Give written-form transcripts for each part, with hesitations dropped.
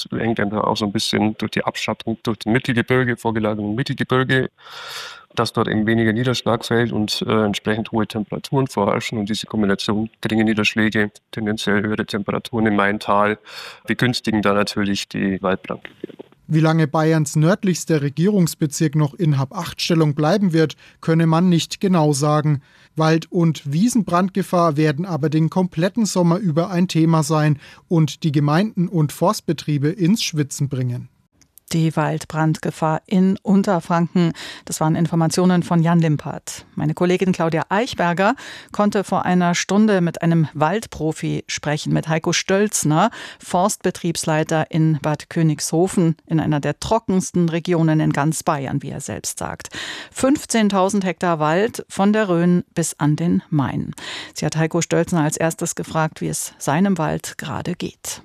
Das hängt einfach auch so ein bisschen durch die Abschattung, durch die Mittelgebirge, Vorgelagerung Mittelgebirge, dass dort eben weniger Niederschlag fällt und entsprechend hohe Temperaturen vorherrschen. Und diese Kombination geringe Niederschläge, tendenziell höhere Temperaturen im Maintal, begünstigen da natürlich die Waldbrandgefährdung. Wie lange Bayerns nördlichster Regierungsbezirk noch in Hab-8-Stellung bleiben wird, könne man nicht genau sagen. Wald- und Wiesenbrandgefahr werden aber den kompletten Sommer über ein Thema sein und die Gemeinden und Forstbetriebe ins Schwitzen bringen. Die Waldbrandgefahr in Unterfranken. Das waren Informationen von Jan Limpert. Meine Kollegin Claudia Eichberger konnte vor einer Stunde mit einem Waldprofi sprechen, mit Heiko Stölzner, Forstbetriebsleiter in Bad Königshofen, in einer der trockensten Regionen in ganz Bayern, wie er selbst sagt. 15.000 Hektar Wald von der Rhön bis an den Main. Sie hat Heiko Stölzner als erstes gefragt, wie es seinem Wald gerade geht.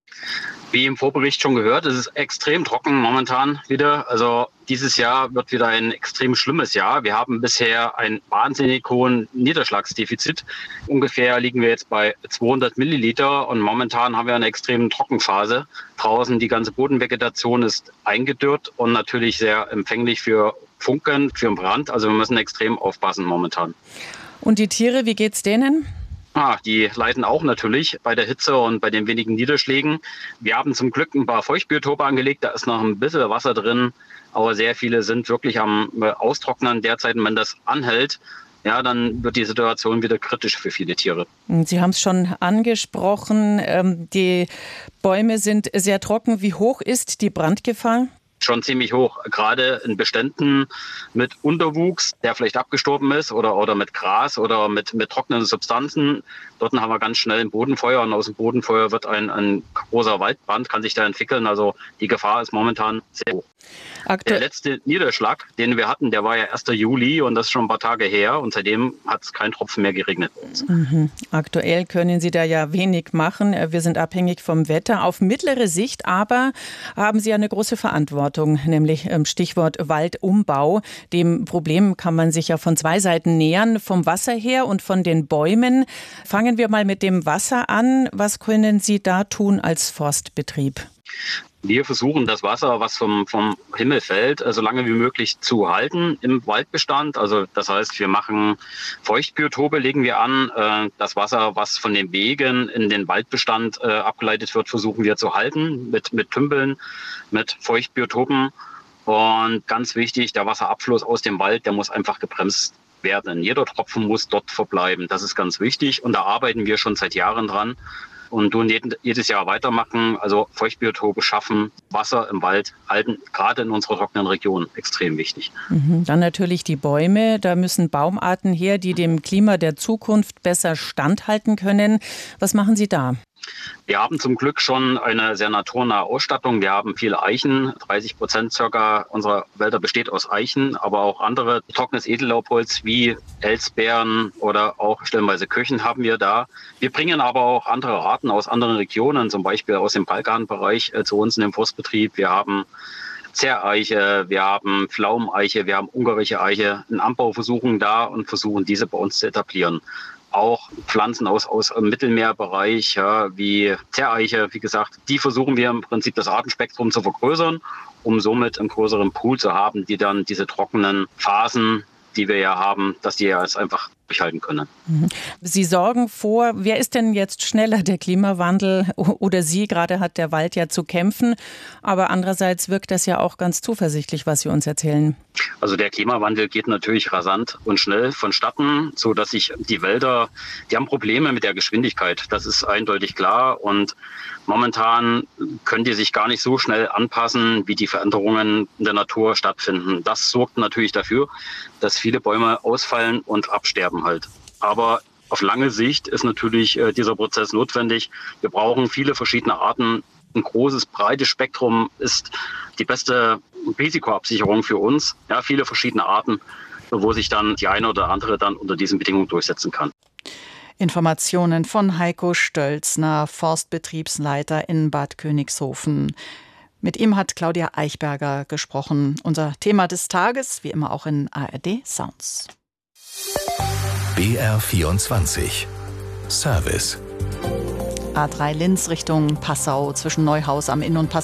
Wie im Vorbericht schon gehört, es ist extrem trocken momentan wieder. Also dieses Jahr wird wieder ein extrem schlimmes Jahr. Wir haben bisher einen wahnsinnig hohen Niederschlagsdefizit. Ungefähr liegen wir jetzt bei 200 Milliliter und momentan haben wir eine extrem Trockenphase. Draußen die ganze Bodenvegetation ist eingedürrt und natürlich sehr empfänglich für Funken, für Brand. Also wir müssen extrem aufpassen momentan. Und die Tiere, wie geht's denen? Die leiden auch natürlich bei der Hitze und bei den wenigen Niederschlägen. Wir haben zum Glück ein paar Feuchtbiotope angelegt, da ist noch ein bisschen Wasser drin, aber sehr viele sind wirklich am Austrocknen derzeit. Und wenn das anhält, ja, dann wird die Situation wieder kritisch für viele Tiere. Sie haben es schon angesprochen, die Bäume sind sehr trocken. Wie hoch ist die Brandgefahr? Schon ziemlich hoch, gerade in Beständen mit Unterwuchs, der vielleicht abgestorben ist oder mit Gras oder mit trockenen Substanzen. Dort haben wir ganz schnell ein Bodenfeuer und aus dem Bodenfeuer wird ein großer Waldbrand, kann sich da entwickeln. Also die Gefahr ist momentan sehr hoch. Der letzte Niederschlag, den wir hatten, der war ja 1. Juli und das ist schon ein paar Tage her und seitdem hat es kein Tropfen mehr geregnet bei uns. Aktuell können Sie da ja wenig machen. Wir sind abhängig vom Wetter. Auf mittlere Sicht aber haben Sie eine große Verantwortung, nämlich Stichwort Waldumbau. Dem Problem kann man sich ja von zwei Seiten nähern, vom Wasser her und von den Bäumen. Fangen wir mal mit dem Wasser an. Was können Sie da tun als Forstbetrieb? Wir versuchen das Wasser, was vom Himmel fällt, so lange wie möglich zu halten im Waldbestand. Also das heißt, wir machen Feuchtbiotope, legen wir an. Das Wasser, was von den Wegen in den Waldbestand abgeleitet wird, versuchen wir zu halten mit Tümpeln, mit Feuchtbiotopen. Und ganz wichtig, der Wasserabfluss aus dem Wald, der muss einfach gebremst werden. Jeder Tropfen muss dort verbleiben. Das ist ganz wichtig und da arbeiten wir schon seit Jahren dran. Und tun jedes Jahr weitermachen, also Feuchtbiotope schaffen, Wasser im Wald halten, gerade in unserer trockenen Region, extrem wichtig. Dann natürlich die Bäume, da müssen Baumarten her, die dem Klima der Zukunft besser standhalten können. Was machen Sie da? Wir haben zum Glück schon eine sehr naturnahe Ausstattung. Wir haben viele Eichen. 30% circa unserer Wälder besteht aus Eichen, aber auch andere trockenes Edellaubholz wie Elsbeeren oder auch stellenweise Köchen haben wir da. Wir bringen aber auch andere Arten aus anderen Regionen, zum Beispiel aus dem Balkanbereich zu uns in den Forstbetrieb. Wir haben Zerreiche, wir haben Pflaumeneiche, wir haben ungarische Eiche in Anbauversuchen da und versuchen diese bei uns zu etablieren. Auch Pflanzen aus dem Mittelmeerbereich, ja, wie Zerreiche, wie gesagt, die versuchen wir im Prinzip das Artenspektrum zu vergrößern, um somit einen größeren Pool zu haben, die dann diese trockenen Phasen, die wir ja haben, dass die ja jetzt einfach durchhalten können. Sie sorgen vor, wer ist denn jetzt schneller, der Klimawandel oder Sie? Gerade hat der Wald ja zu kämpfen, aber andererseits wirkt das ja auch ganz zuversichtlich, was Sie uns erzählen. Also der Klimawandel geht natürlich rasant und schnell vonstatten, so dass sich die Wälder, die haben Probleme mit der Geschwindigkeit. Das ist eindeutig klar und momentan können die sich gar nicht so schnell anpassen, wie die Veränderungen in der Natur stattfinden. Das sorgt natürlich dafür, dass viele Bäume ausfallen und absterben halt. Aber auf lange Sicht ist natürlich dieser Prozess notwendig. Wir brauchen viele verschiedene Arten. Ein großes, breites Spektrum ist die beste Risikoabsicherung für uns. Ja, viele verschiedene Arten, wo sich dann die eine oder andere dann unter diesen Bedingungen durchsetzen kann. Informationen von Heiko Stölzner, Forstbetriebsleiter in Bad Königshofen. Mit ihm hat Claudia Eichberger gesprochen. Unser Thema des Tages, wie immer auch in ARD Sounds. BR24 Service. A3 Linz Richtung Passau zwischen Neuhaus am Inn und Passau.